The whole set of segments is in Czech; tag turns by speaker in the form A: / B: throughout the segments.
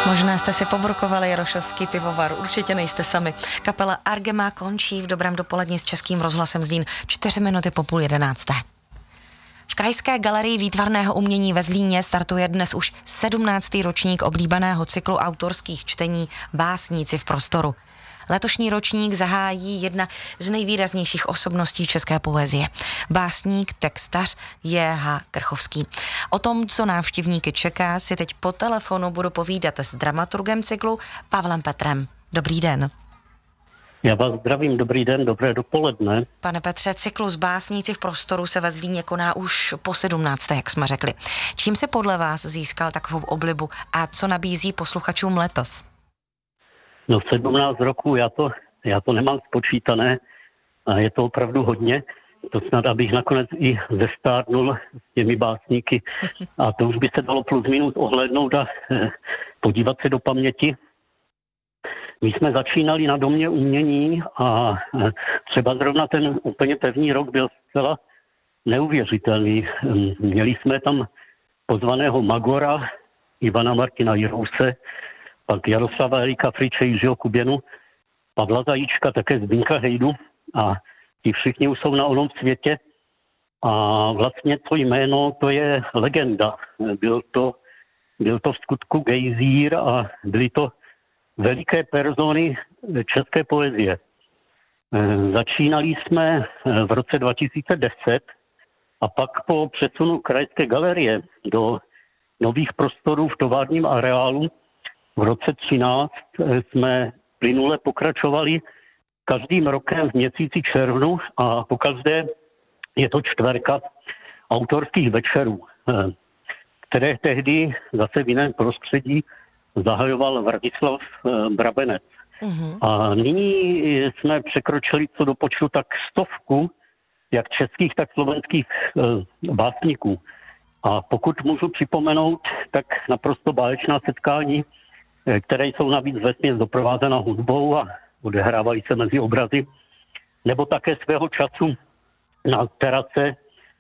A: Možná jste si pobrukovali Jarošovský pivovar, určitě nejste sami. Kapela Argema končí v dobrém dopoledni s Českým rozhlasem Zlín 4 minuty po 10:30. V Krajské galerii výtvarného umění ve Zlíně startuje dnes už 17. ročník oblíbeného cyklu autorských čtení Básníci v prostoru. Letošní ročník zahájí jedna z nejvýraznějších osobností české poezie. Básník, textař J.H. Krchovský. O tom, co návštěvníky čeká, si teď po telefonu budu povídat s dramaturgem cyklu Pavlem Petrem. Dobrý den.
B: Já vás zdravím, dobrý den, dobré dopoledne.
A: Pane Petře, cyklus Básníci v prostoru se ve Zlíně koná už po 17., jak jsme řekli. Čím se podle vás získal takovou oblibu a co nabízí posluchačům letos?
B: No 17 roků, já to nemám spočítané a je to opravdu hodně. To snad, abych nakonec i zestárnul s těmi básníky. A to už by se dalo plus minus ohlédnout a podívat se do paměti. My jsme začínali na Domě umění a třeba zrovna ten úplně první rok byl zcela neuvěřitelný. Měli jsme tam pozvaného Magora, Ivana Martina Jirouse, pak Jaroslava Erika Friče, Jiřího Kuběnu, Pavla Zajíčka, také Zbyňka Hejdu a ti všichni už jsou na onom světě a vlastně to jméno, to je legenda. Byl to v skutku gejzír a byly to veliké persony české poezie. Začínali jsme v roce 2010 a pak po přesunu Krajské galerie do nových prostorů v továrním areálu v roce 2013 jsme plynule pokračovali každým rokem v měsíci červnu a pokaždé je to čtverka autorských večerů, které tehdy zase v jiném prostředí zahajoval Vratislav Brabenec. A nyní jsme překročili co do počtu tak 100, jak českých, tak slovenských básníků. A pokud můžu připomenout, tak naprosto báječná setkání, které jsou navíc vesměs doprovázena hudbou a odehrávají se mezi obrazy, nebo také svého času na terase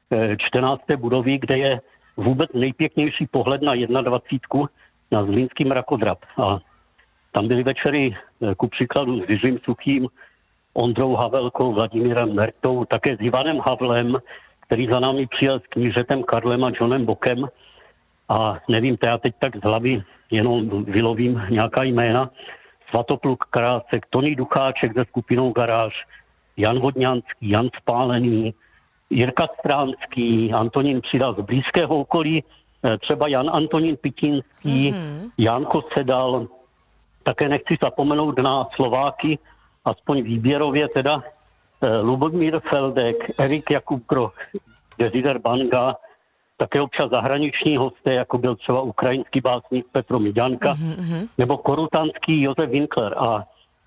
B: 14. budovy, kde je vůbec nejpěknější pohled na 21. na Zlínský mrakodrap. A tam byly večery ku příkladu s Jiřím Suchým, Ondrou Havelkou, Vladimírem Mertou, také s Ivanem Havlem, který za námi přijel s knížetem Karlem a Johnem Bokem. A nevím, to já teď tak z hlavy jenom vylovím nějaká jména. Svatopluk Krásek, Tony Ducháček se skupinou Garáž, Jan Vodňanský, Jan Spálený, Jirka Stránský, Antonín Přidal z blízkého okolí, třeba Jan Antonín Pitínský, Jan Kosedal, také nechci zapomenout na Slováky, aspoň výběrově teda Lubomír Feldek, Erik Jakub Groch, Desider Banga, také občas zahraniční hosté, jako byl třeba ukrajinský básník Petro Miďanka, nebo korutanský Josef Winkler. A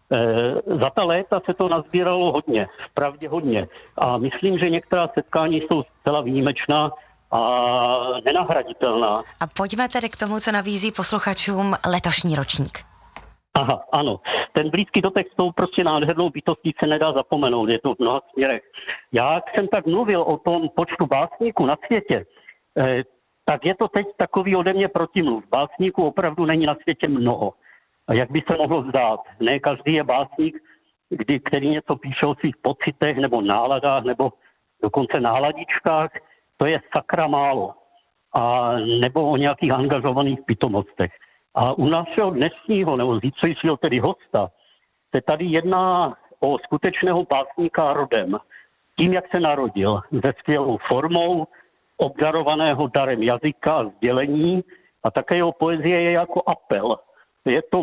B: za ta léta se to nazbíralo hodně, vpravdě hodně. A myslím, že některá setkání jsou zcela výjimečná a nenahraditelná.
A: A pojďme tedy k tomu, co nabízí posluchačům letošní ročník.
B: Aha, ano. Ten blízký dotek s tou prostě nádhernou bytostí se nedá zapomenout, je to v mnoha směrech. Já, jak jsem tak mluvil o tom počtu básníků na světě, tak je to teď takový ode mě protimluv. Básníků opravdu není na světě mnoho. A jak by se mohlo zdát, ne každý je básník, který něco píše o svých pocitech nebo náladách nebo dokonce náladičkách, to je sakra málo. A nebo o nějakých angažovaných pitomostech. A u našeho dnešního nebo zítřejšího tedy hosta se tady jedná o skutečného básníka rodem. Tím, jak se narodil, se skvělou formou, obdarovaného darem jazyka a sdělení a také jeho poezie je jako apel. Je to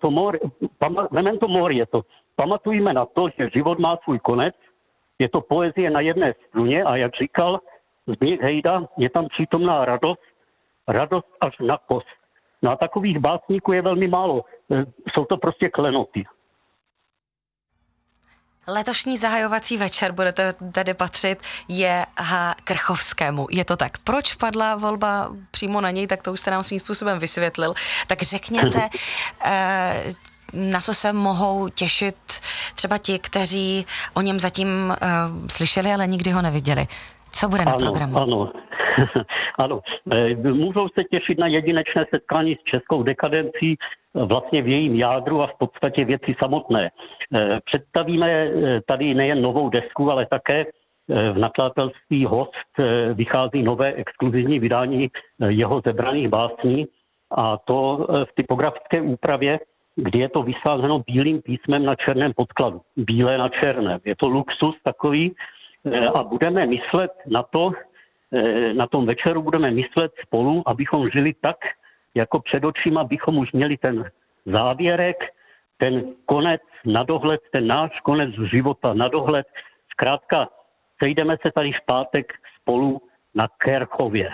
B: memento mori je to. Pamatujme na to, že život má svůj konec, je to poezie na jedné struně a jak říkal Zbyněk Hejda, je tam přítomná radost až na kost. No a takových básníků je velmi málo. Jsou to prostě klenoty.
A: Letošní zahajovací večer budete tedy patřit J.H. Krchovskému. Je to tak. Proč padla volba přímo na něj, tak to už jste nám svým způsobem vysvětlil. Tak řekněte, na co se mohou těšit třeba ti, kteří o něm zatím slyšeli, ale nikdy ho neviděli. Co bude na programu?
B: Ano. Ano, můžou se těšit na jedinečné setkání s českou dekadencí vlastně v jejím jádru a v podstatě věci samotné. Představíme tady nejen novou desku, ale také v nakladatelství Host vychází nové exkluzivní vydání jeho zebraných básní, a to v typografické úpravě, kdy je to vysázeno bílým písmem na černém podkladu. Bílé na černém. Je to luxus takový a budeme myslet na tom večeru budeme myslet spolu, abychom žili tak, jako před očima, abychom už měli ten závěrek, ten konec na dohled, ten náš konec života na dohled. Zkrátka, sejdeme se tady v pátek spolu na Kerchově.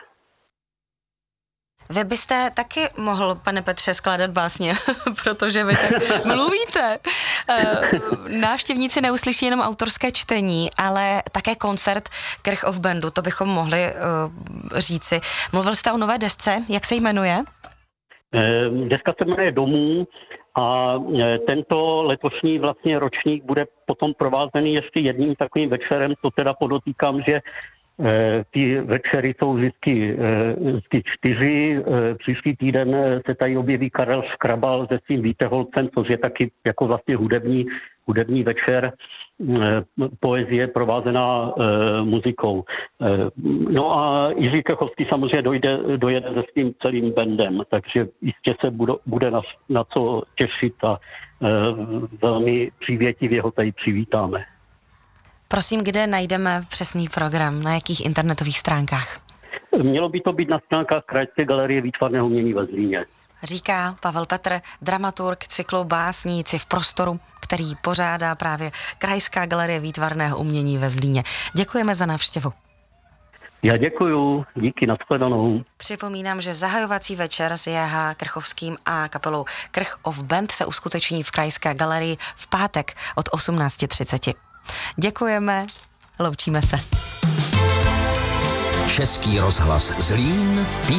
A: Vy byste taky mohl, pane Petře, skládat básně, protože vy tak mluvíte. Návštěvníci neuslyší jenom autorské čtení, ale také koncert Krch of Bandu, to bychom mohli říci. Mluvil jste o nové desce, jak se jmenuje?
B: Deska se jmenuje Domů a tento letošní vlastně ročník bude potom provázený ještě jedním takovým večerem, to teda podotýkám, že ty večery jsou vždycky 4. Příští týden se tady objeví Karel Škrabal se svým Víteholcem, což je taky jako vlastně hudební večer, poezie provázená muzikou. No a Jiří Krchovský samozřejmě dojede se svým celým bandem, takže jistě se bude na co těšit a velmi přívětivě ho tady přivítáme.
A: Prosím, kde najdeme přesný program, na jakých internetových stránkách?
B: Mělo by to být na stránkách Krajské galerie výtvarného umění ve Zlíně.
A: Říká Pavel Petr, dramaturg cyklu Básníci v prostoru, který pořádá právě Krajská galerie výtvarného umění ve Zlíně. Děkujeme za návštěvu.
B: Já děkuju, díky, nashledanou.
A: Připomínám, že zahajovací večer s J.H. Krchovským a kapelou Krch of Band se uskuteční v Krajské galerii v pátek od 18:30. Děkujeme, loučíme se.
C: Český rozhlas Zlín.